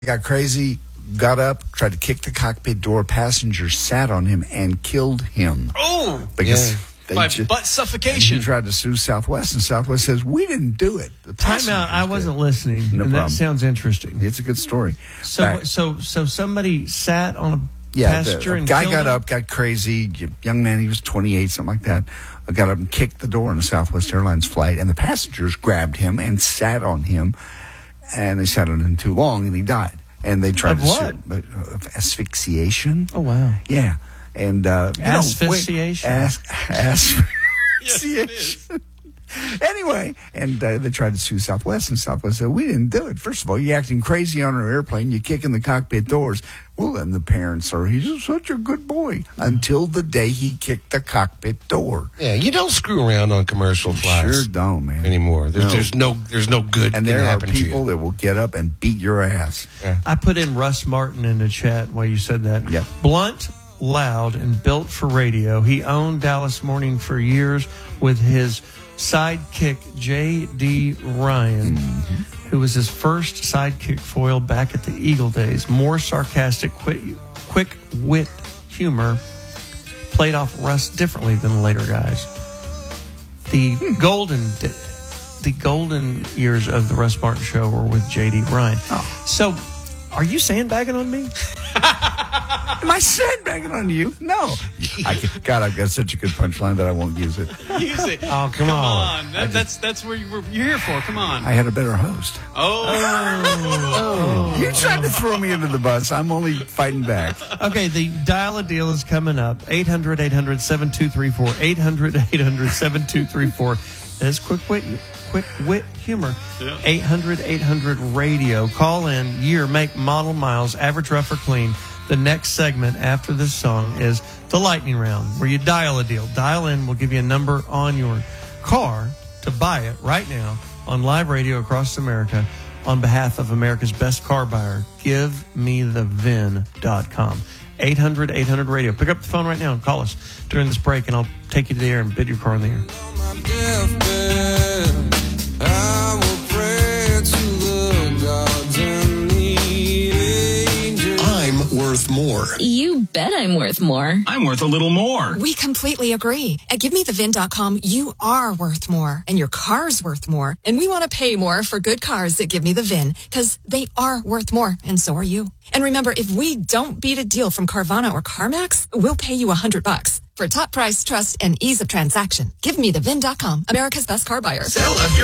got crazy, got up, tried to kick the cockpit door. Passengers sat on him and killed him. Oh, because by butt suffocation. He tried to sue Southwest, and Southwest says, we didn't do it. Time out. I wasn't listening. No problem. That sounds interesting. It's a good story. So somebody sat on a passenger and guy killed got him? up, got crazy. Young man, he was 28, something like that. Got up and kicked the door on a Southwest Airlines flight, and the passengers grabbed him and sat on him, and they sat on him too long, and he died. And they tried Of to what? sue him. Asphyxiation. Oh, wow. Yeah. And Asphyxiation? Asphyxiation. Yes, it is. Anyway, and they tried to sue Southwest, and Southwest said, we didn't do it. First of all, you're acting crazy on our airplane. You're kicking the cockpit doors. Well, then the parents are, he's such a good boy. Until the day he kicked the cockpit door. Yeah, you don't screw around on commercial flights. Sure don't, man. Anymore. There's no good And can there are happen to you. people that will get up and beat your ass. I put in Russ Martin in the chat while you said that. Yep. Blunt, loud, and built for radio. He owned Dallas Morning for years with his sidekick, J.D. Ryan, who was his first sidekick foil back at the Eagle days. More sarcastic, quick wit humor played off Russ differently than the later guys. The golden years of the Russ Martin Show were with J.D. Ryan. Oh. So, are you sandbagging on me? Am I sandbagging on you? No. I've got such a good punchline that I won't use it. Use it. Oh, come on. That's what you're here for. Come on. I had a better host. Oh. You tried to throw me into the bus. I'm only fighting back. Okay, the dial-a-deal is coming up. 800-800-7234. 800-800-7234. That's quick wit humor. Yeah. 800-800-RADIO. Call in, year, make, model, miles, average, rough, or clean. The next segment after this song is the lightning round, where you dial a deal. Dial in, we'll give you a number on your car to buy it right now on live radio across America on behalf of America's best car buyer. GiveMeTheVin.com. 800-800-RADIO. Pick up the phone right now and call us during this break, and I'll take you to the air and bid your car in the air. I will pray to the gods and the angels. I'm worth more. You bet I'm worth more. I'm worth a little more. We completely agree. At GiveMeTheVin.com, you are worth more, and your car's worth more. And we want to pay more for good cars that Give Me the VIN, because they are worth more, and so are you. And remember, if we don't beat a deal from Carvana or CarMax, we'll pay you $100 for top price, trust, and ease of transaction. GiveMeTheVin.com, America's best car buyer.